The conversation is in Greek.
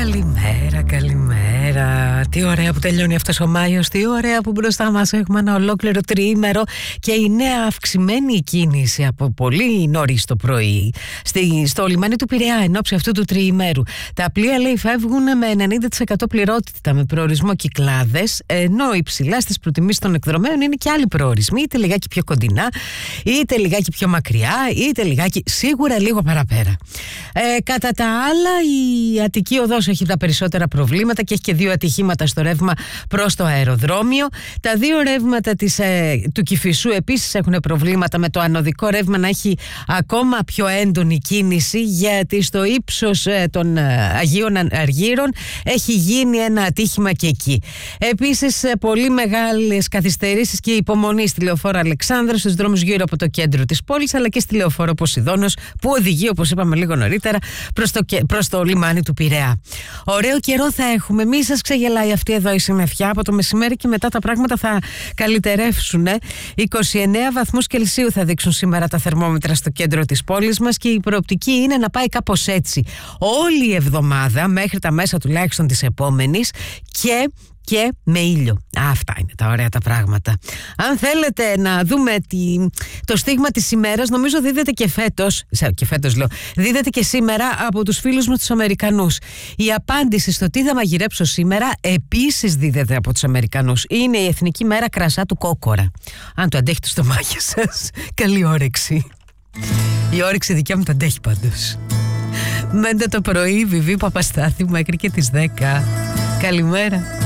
Καλημέρα, καλημέρα. Τι ωραία που τελειώνει αυτός ο Μάιος. Τι ωραία που μπροστά μας έχουμε ένα ολόκληρο τριήμερο και η νέα αυξημένη κίνηση από πολύ νωρίς το πρωί στο λιμάνι του Πειραιά εν ώψη αυτού του τριήμερου. Τα πλοία, λέει, φεύγουν με 90% πληρότητα με προορισμό Κυκλάδες, ενώ υψηλά στις προτιμήσεις των εκδρομέων είναι και άλλοι προορισμοί, είτε λιγάκι πιο κοντινά, είτε λιγάκι πιο μακριά, είτε λιγάκι σίγουρα λίγο παραπέρα. Κατά τα άλλα, η Αττική Οδός έχει τα περισσότερα προβλήματα και έχει και 2 ατυχήματα στο ρεύμα προς το αεροδρόμιο. Τα 2 ρεύματα του Κηφισού επίσης έχουν προβλήματα, με το ανωδικό ρεύμα να έχει ακόμα πιο έντονη κίνηση, γιατί στο ύψος των Αγίων Αργύρων έχει γίνει ένα ατύχημα και εκεί. Επίσης, πολύ μεγάλες καθυστερήσεις και υπομονή στη λεωφόρο Αλεξάνδρας, στους δρόμους γύρω από το κέντρο της πόλης, αλλά και στη λεωφόρο Ποσειδώνος, που οδηγεί, όπως είπαμε λίγο νωρίτερα, προς το λιμάνι του Πειραιά. Ωραίο καιρό θα έχουμε. Μη σας ξεγελάει αυτή εδώ η συννεφιά. Από το μεσημέρι και μετά τα πράγματα θα καλυτερεύσουν. 29 βαθμούς Κελσίου θα δείξουν σήμερα τα θερμόμετρα στο κέντρο της πόλης μας και η προοπτική είναι να πάει κάπως έτσι όλη η εβδομάδα μέχρι τα μέσα τουλάχιστον της επόμενης και με ήλιο. Αυτά είναι τα ωραία τα πράγματα. Αν θέλετε να δούμε το στίγμα της ημέρας, νομίζω δίδεται και φέτος λέω, δίδεται και σήμερα από τους φίλους μου τους Αμερικανούς. Η απάντηση στο τι θα μαγειρέψω σήμερα επίσης δίδεται από τους Αμερικανούς. Είναι η Εθνική Μέρα Κρασάτου Κόκορα. Αν το αντέχει το στομάχι σας, καλή όρεξη. Η όρεξη δικιά μου το αντέχει πάντως. Μέντε το πρωί, Βιβί Παπαστάθη, μέχρι και τις 10. Καλημέρα.